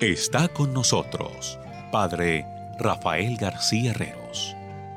Está con nosotros, Padre Rafael García Herreros.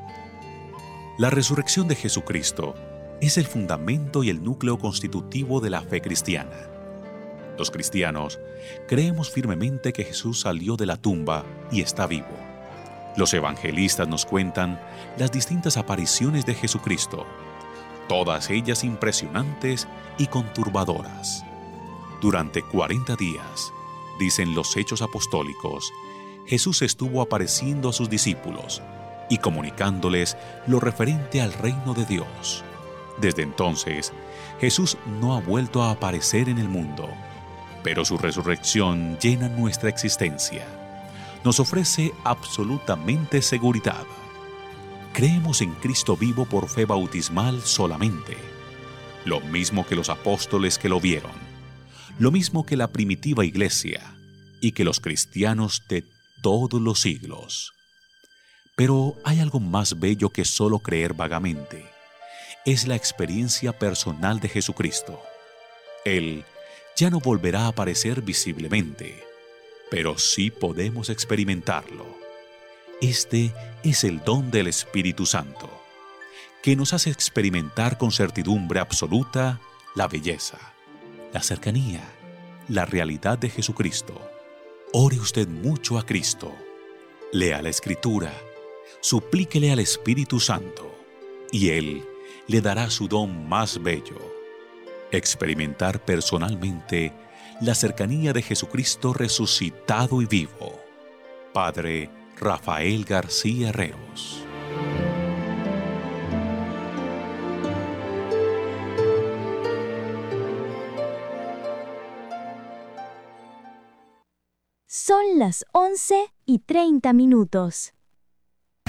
La resurrección de Jesucristo es el fundamento y el núcleo constitutivo de la fe cristiana. Los cristianos creemos firmemente que Jesús salió de la tumba y está vivo. Los evangelistas nos cuentan las distintas apariciones de Jesucristo, todas ellas impresionantes y conturbadoras. Durante 40 días, dicen los Hechos Apostólicos, Jesús estuvo apareciendo a sus discípulos y comunicándoles lo referente al reino de Dios. Desde entonces, Jesús no ha vuelto a aparecer en el mundo, pero su resurrección llena nuestra existencia. Nos ofrece absolutamente seguridad. Creemos en Cristo vivo por fe bautismal solamente, lo mismo que los apóstoles que lo vieron, lo mismo que la primitiva iglesia y que los cristianos de todos los siglos. Pero hay algo más bello que solo creer vagamente. Es la experiencia personal de Jesucristo. Él ya no volverá a aparecer visiblemente, pero sí podemos experimentarlo. Este es el don del Espíritu Santo, que nos hace experimentar con certidumbre absoluta la belleza, la cercanía, la realidad de Jesucristo. Ore usted mucho a Cristo. Lea la Escritura, suplíquele al Espíritu Santo, y Él le dará su don más bello: experimentar personalmente la cercanía de Jesucristo resucitado y vivo. Padre Rafael García Herreros. Son las 11:30.